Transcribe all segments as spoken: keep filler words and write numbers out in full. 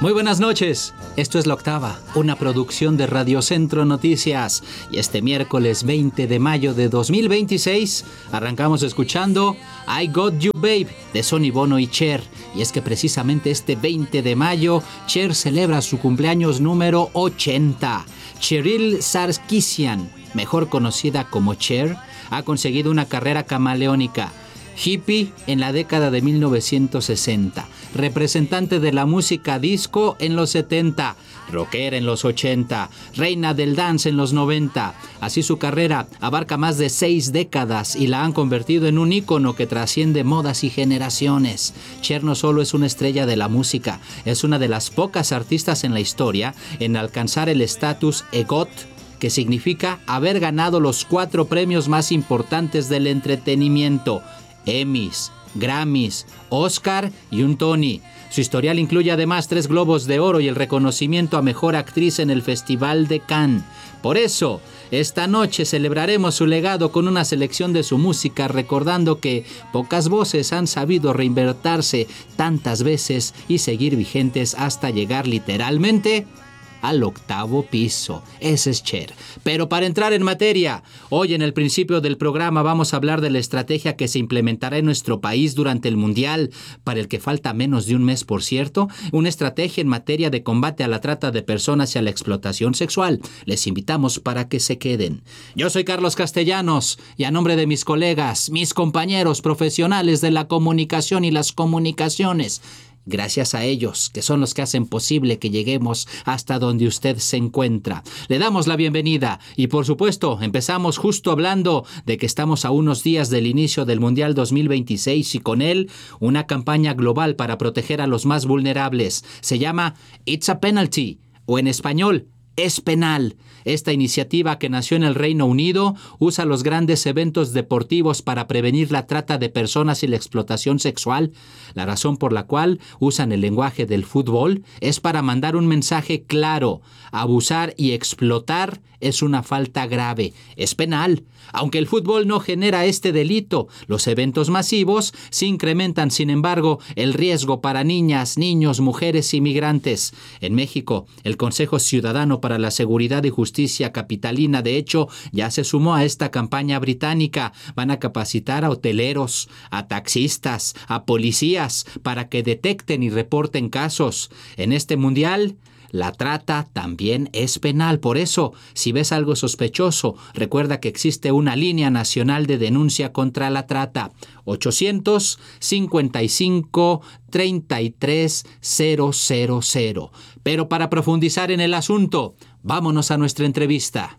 Muy buenas noches, esto es La Octava, una producción de Radio Centro Noticias, y este miércoles veinte de mayo de dos mil veintiséis arrancamos escuchando I Got You Babe de Sonny Bono y Cher, y es que precisamente este veinte de mayo Cher celebra su cumpleaños número ochenta. Cheryl Sarkisian, mejor conocida como Cher, ha conseguido una carrera camaleónica. Hippie en la década de mil novecientos sesenta, representante de la música disco en los setenta, rockera en los ochenta, reina del dance en los noventa. Así su carrera abarca más de seis décadas y la han convertido en un ícono que trasciende modas y generaciones. Cher no solo es una estrella de la música, es una de las pocas artistas en la historia en alcanzar el estatus EGOT, que significa haber ganado los cuatro premios más importantes del entretenimiento: Emmys, Grammys, Oscar y un Tony. Su historial incluye además tres Globos de Oro y el reconocimiento a Mejor Actriz en el Festival de Cannes. Por eso, esta noche celebraremos su legado con una selección de su música, recordando que pocas voces han sabido reinventarse tantas veces y seguir vigentes hasta llegar literalmente al octavo piso. Ese es Cher. Pero para entrar en materia, hoy en el principio del programa vamos a hablar de la estrategia que se implementará en nuestro país durante el Mundial, para el que falta menos de un mes, por cierto, una estrategia en materia de combate a la trata de personas y a la explotación sexual. Les invitamos para que se queden. Yo soy Carlos Castellanos y a nombre de mis colegas, mis compañeros profesionales de la comunicación y las comunicaciones, gracias a ellos, que son los que hacen posible que lleguemos hasta donde usted se encuentra, le damos la bienvenida y, por supuesto, empezamos justo hablando de que estamos a unos días del inicio del Mundial dos mil veintiséis y con él una campaña global para proteger a los más vulnerables. Se llama It's a Penalty, o en español, Es Penal. Esta iniciativa, que nació en el Reino Unido, usa los grandes eventos deportivos para prevenir la trata de personas y la explotación sexual. La razón por la cual usan el lenguaje del fútbol es para mandar un mensaje claro: abusar y explotar es una falta grave, es penal. Aunque el fútbol no genera este delito, los eventos masivos sí incrementan, sin embargo, el riesgo para niñas, niños, mujeres y migrantes. En México, el Consejo Ciudadano para la Seguridad y Justicia Capitalina, de hecho, ya se sumó a esta campaña británica. Van a capacitar a hoteleros, a taxistas, a policías, para que detecten y reporten casos. En este mundial, la trata también es penal. Por eso, si ves algo sospechoso, recuerda que existe una línea nacional de denuncia contra la trata: ochocientos cincuenta y cinco treinta y tres cero cero cero. Pero para profundizar en el asunto, vámonos a nuestra entrevista.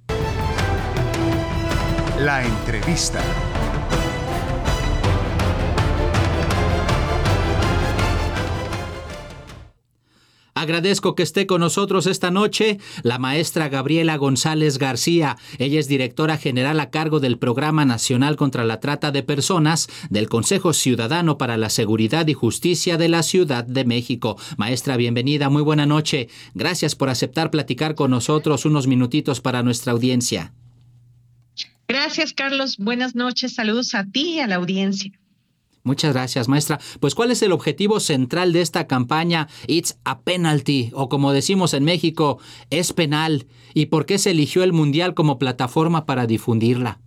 La entrevista. Agradezco que esté con nosotros esta noche la maestra Gabriela González García. Ella es directora general a cargo del Programa Nacional contra la Trata de Personas del Consejo Ciudadano para la Seguridad y Justicia de la Ciudad de México. Maestra, bienvenida, muy buena noche. Gracias por aceptar platicar con nosotros unos minutitos para nuestra audiencia. Gracias, Carlos. Buenas noches. Saludos a ti y a la audiencia. Muchas gracias, maestra. Pues, ¿cuál es el objetivo central de esta campaña It's a Penalty, o como decimos en México, es penal? ¿Y por qué se eligió el Mundial como plataforma para difundirla?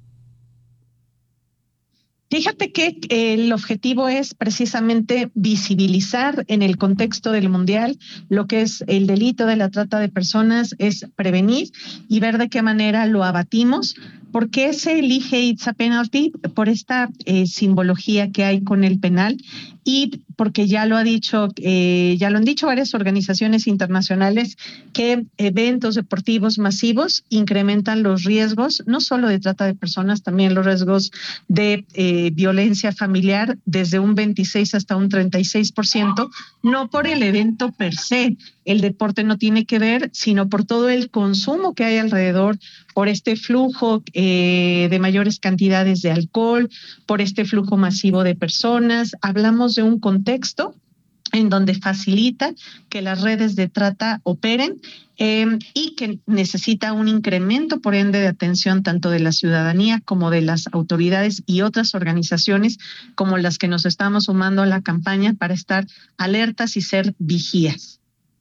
Fíjate que el objetivo es precisamente visibilizar en el contexto del Mundial lo que es el delito de la trata de personas, es prevenir y ver de qué manera lo abatimos. ¿Por qué se elige It's a Penalty? Por esta eh, simbología que hay con el penal, y porque ya lo ha dicho, eh, ya lo han dicho varias organizaciones internacionales, que eventos deportivos masivos incrementan los riesgos, no solo de trata de personas, también los riesgos de eh, violencia familiar, desde un veintiséis hasta un treinta y seis por ciento, no por el evento per se. El deporte no tiene que ver, sino por todo el consumo que hay alrededor, por este flujo eh, de mayores cantidades de alcohol, por este flujo masivo de personas. Hablamos de un contexto en donde facilita que las redes de trata operen eh, y que necesita un incremento, por ende, de atención tanto de la ciudadanía como de las autoridades y otras organizaciones como las que nos estamos sumando a la campaña para estar alertas y ser vigías.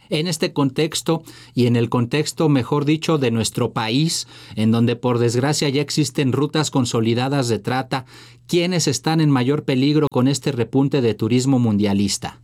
En este contexto y en el contexto, mejor dicho, de nuestro país, en donde por desgracia ya existen rutas consolidadas de trata, ¿quiénes están en mayor peligro con este repunte de turismo mundialista?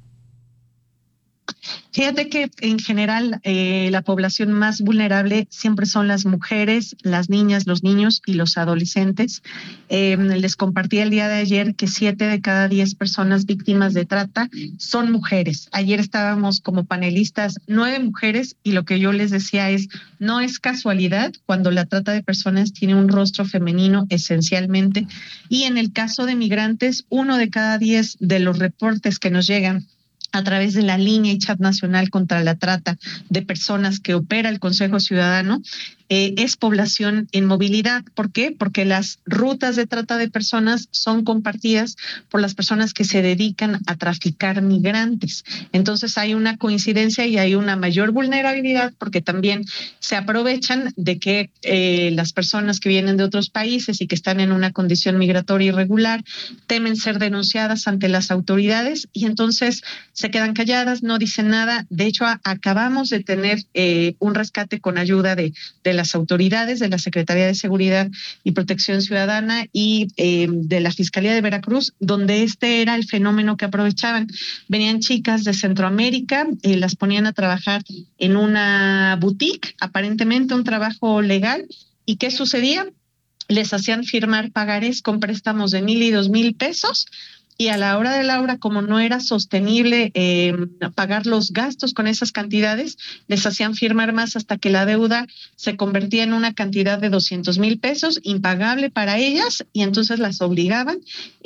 Fíjate que en general eh, la población más vulnerable siempre son las mujeres, las niñas, los niños y los adolescentes. Eh, les compartí el día de ayer que siete de cada diez personas víctimas de trata son mujeres. Ayer estábamos como panelistas nueve mujeres y lo que yo les decía es, no es casualidad cuando la trata de personas tiene un rostro femenino esencialmente. Y en el caso de migrantes, uno de cada diez de los reportes que nos llegan a través de la línea y chat nacional contra la trata de personas que opera el Consejo Ciudadano, eh, es población en movilidad. ¿Por qué? Porque las rutas de trata de personas son compartidas por las personas que se dedican a traficar migrantes. Entonces hay una coincidencia y hay una mayor vulnerabilidad porque también se aprovechan de que eh, las personas que vienen de otros países y que están en una condición migratoria irregular temen ser denunciadas ante las autoridades y entonces se quedan calladas, no dicen nada. De hecho, a, acabamos de tener eh, un rescate con ayuda de, de las autoridades, de la Secretaría de Seguridad y Protección Ciudadana y eh, de la Fiscalía de Veracruz, donde este era el fenómeno que aprovechaban. Venían chicas de Centroamérica, eh, las ponían a trabajar en una boutique, aparentemente un trabajo legal. ¿Y qué sucedía? Les hacían firmar pagarés con préstamos de mil y dos mil pesos. Y a la hora de la hora, como no era sostenible eh, pagar los gastos con esas cantidades, les hacían firmar más hasta que la deuda se convertía en una cantidad de doscientos mil pesos, impagable para ellas, y entonces las obligaban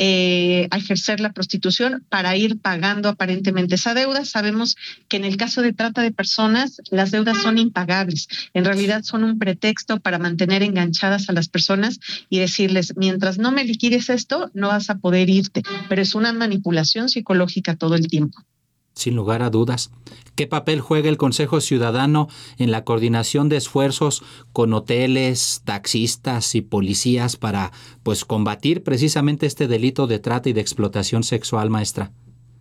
eh, a ejercer la prostitución para ir pagando aparentemente esa deuda. Sabemos que en el caso de trata de personas, las deudas son impagables. En realidad son un pretexto para mantener enganchadas a las personas y decirles, mientras no me liquides esto, no vas a poder irte. Pero es una manipulación psicológica todo el tiempo. Sin lugar a dudas. ¿Qué papel juega el Consejo Ciudadano en la coordinación de esfuerzos con hoteles, taxistas y policías para, pues, combatir precisamente este delito de trata y de explotación sexual, maestra?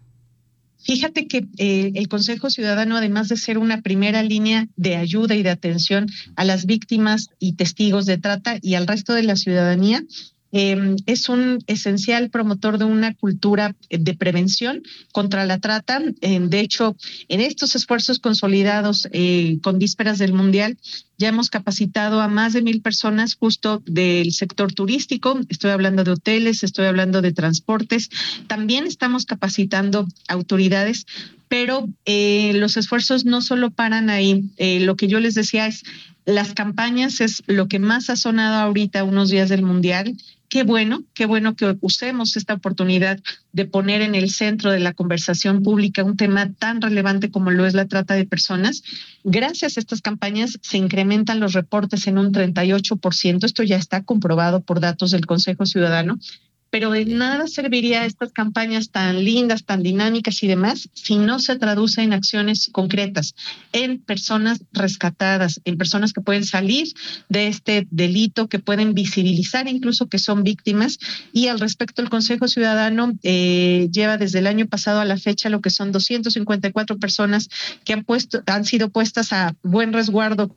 Fíjate que eh, el Consejo Ciudadano, además de ser una primera línea de ayuda y de atención a las víctimas y testigos de trata y al resto de la ciudadanía, Eh, es un esencial promotor de una cultura de prevención contra la trata. Eh, de hecho, en estos esfuerzos consolidados eh, con vísperas del Mundial, ya hemos capacitado a más de mil personas justo del sector turístico. Estoy hablando de hoteles, estoy hablando de transportes. También estamos capacitando autoridades, pero eh, los esfuerzos no solo paran ahí. Eh, lo que yo les decía es, las campañas es lo que más ha sonado ahorita unos días del Mundial. Qué bueno, qué bueno que usemos esta oportunidad de poner en el centro de la conversación pública un tema tan relevante como lo es la trata de personas. Gracias a estas campañas se incrementan los reportes en un treinta y ocho por ciento. Esto ya está comprobado por datos del Consejo Ciudadano. Pero de nada serviría estas campañas tan lindas, tan dinámicas y demás, si no se traduce en acciones concretas, en personas rescatadas, en personas que pueden salir de este delito, que pueden visibilizar incluso que son víctimas. Y al respecto, el Consejo Ciudadano eh, lleva desde el año pasado a la fecha lo que son doscientas cincuenta y cuatro personas que han, puesto, han sido puestas a buen resguardo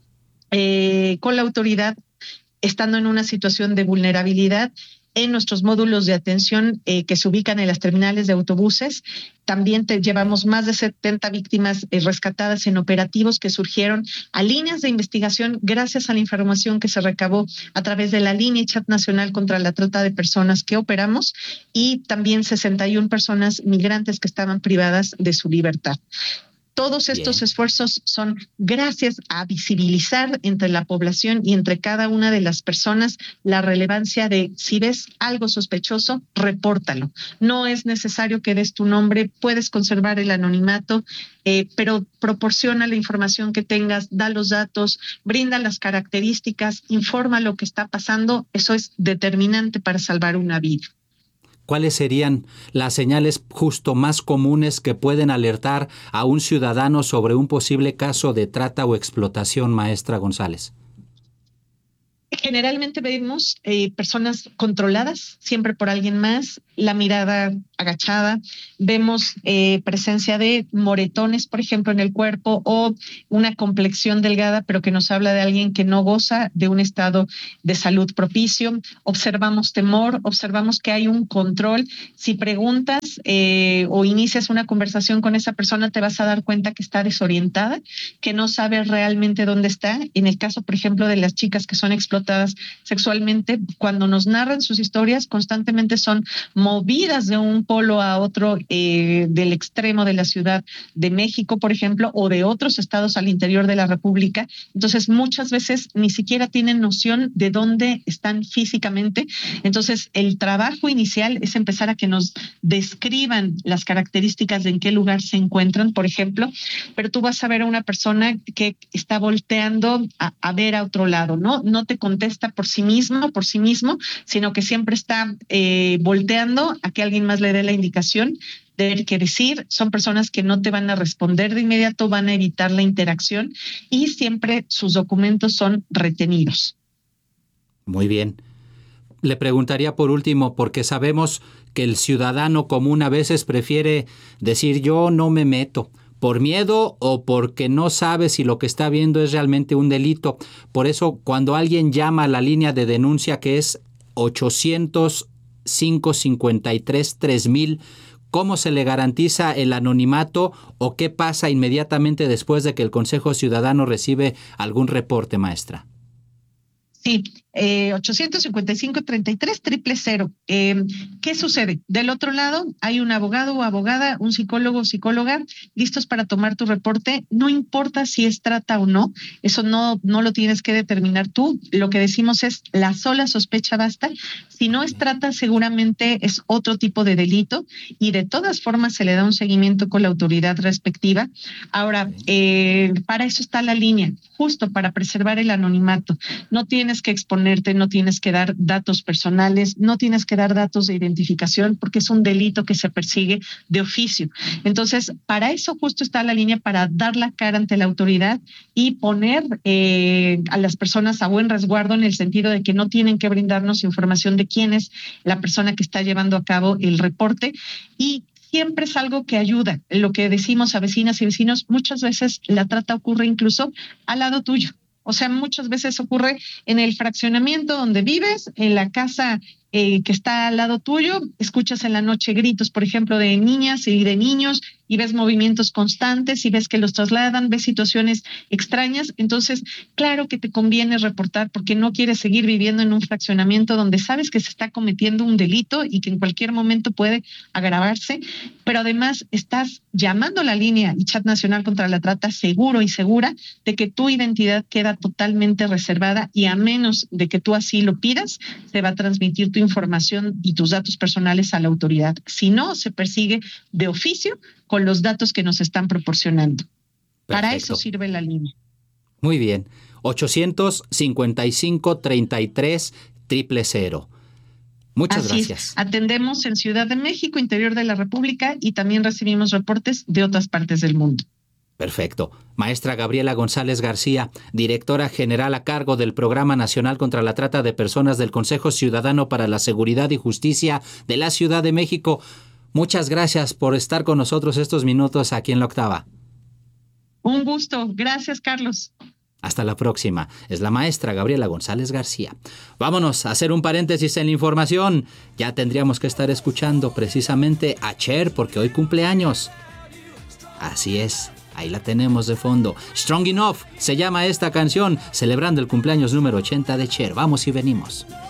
eh, con la autoridad, estando en una situación de vulnerabilidad en nuestros módulos de atención eh, que se ubican en las terminales de autobuses. También te llevamos más de setenta víctimas eh, rescatadas en operativos que surgieron a líneas de investigación gracias a la información que se recabó a través de la línea y chat nacional contra la trata de personas que operamos, y también sesenta y una personas migrantes que estaban privadas de su libertad. Todos estos Bien. esfuerzos son gracias a visibilizar entre la población y entre cada una de las personas la relevancia de, si ves algo sospechoso, repórtalo. No es necesario que des tu nombre, puedes conservar el anonimato, eh, pero proporciona la información que tengas, da los datos, brinda las características, informa lo que está pasando. Eso es determinante para salvar una vida. ¿Cuáles serían las señales justo más comunes que pueden alertar a un ciudadano sobre un posible caso de trata o explotación, maestra González? Generalmente vemos eh, personas controladas siempre por alguien más, la mirada agachada, vemos eh, presencia de moretones, por ejemplo, en el cuerpo o una complexión delgada, pero que nos habla de alguien que no goza de un estado de salud propicio. Observamos temor, observamos que hay un control. Si preguntas eh, o inicias una conversación con esa persona, te vas a dar cuenta que está desorientada, que no sabe realmente dónde está. En el caso, por ejemplo, de las chicas que son explotadas sexualmente, cuando nos narran sus historias, constantemente son movidas de un polo a otro, eh, del extremo de la Ciudad de México, por ejemplo, o de otros estados al interior de la República. Entonces, muchas veces ni siquiera tienen noción de dónde están físicamente. Entonces, el trabajo inicial es empezar a que nos describan las características de en qué lugar se encuentran, por ejemplo, pero tú vas a ver a una persona que está volteando a, a ver a otro lado, ¿no? No te contesta por sí mismo, por sí mismo, sino que siempre está eh, volteando a que alguien más le dé la indicación de qué decir. Son personas que no te van a responder de inmediato, van a evitar la interacción y siempre sus documentos son retenidos. Muy bien. Le preguntaría por último, porque sabemos que el ciudadano común a veces prefiere decir yo no me meto, por miedo o porque no sabe si lo que está viendo es realmente un delito. Por eso, cuando alguien llama a la línea de denuncia que es ochocientos, cinco cincuenta y tres, tres mil, ¿cómo se le garantiza el anonimato o qué pasa inmediatamente después de que el Consejo Ciudadano recibe algún reporte, maestra? Sí, eh, ochocientos cincuenta y cinco, treinta y tres, triple cero. Eh, ¿Qué sucede? Del otro lado hay un abogado o abogada, un psicólogo o psicóloga listos para tomar tu reporte. No importa si es trata o no, eso no, no lo tienes que determinar tú. Lo que decimos es la sola sospecha basta. Si no es trata, seguramente es otro tipo de delito y de todas formas se le da un seguimiento con la autoridad respectiva. Ahora, eh, para eso está la línea, justo para preservar el anonimato. No tienes que exponerte, no tienes que dar datos personales, no tienes que dar datos de identificación porque es un delito que se persigue de oficio. Entonces, para eso justo está la línea, para dar la cara ante la autoridad y poner eh, a las personas a buen resguardo en el sentido de que no tienen que brindarnos información de quién es la persona que está llevando a cabo el reporte y siempre es algo que ayuda. Lo que decimos a vecinas y vecinos, muchas veces la trata ocurre incluso al lado tuyo. O sea, muchas veces ocurre en el fraccionamiento donde vives, en la casa eh, que está al lado tuyo, escuchas en la noche gritos, por ejemplo, de niñas y de niños, y ves movimientos constantes y ves que los trasladan, ves situaciones extrañas. Entonces, claro que te conviene reportar porque no quieres seguir viviendo en un fraccionamiento donde sabes que se está cometiendo un delito y que en cualquier momento puede agravarse, pero además estás llamando a la línea y Chat Nacional contra la Trata seguro y segura de que tu identidad queda totalmente reservada y a menos de que tú así lo pidas, se va a transmitir tu información y tus datos personales a la autoridad. Si no, se persigue de oficio con los datos que nos están proporcionando. Perfecto. Para eso sirve la línea. Muy bien. ochocientos cincuenta y cinco, treinta y tres, triple cero. Muchas Así gracias. Es. Atendemos en Ciudad de México, interior de la República, y también recibimos reportes de otras partes del mundo. Perfecto. Maestra Gabriela González García, directora general a cargo del Programa Nacional contra la Trata de Personas del Consejo Ciudadano para la Seguridad y Justicia de la Ciudad de México. Muchas gracias por estar con nosotros estos minutos aquí en La Octava. Un gusto. Gracias, Carlos. Hasta la próxima. Es la maestra Gabriela González García. Vámonos a hacer un paréntesis en la información. Ya tendríamos que estar escuchando precisamente a Cher porque hoy cumpleaños. Así es. Ahí la tenemos de fondo. Strong Enough se llama esta canción, celebrando el cumpleaños número ochenta de Cher. Vamos y venimos.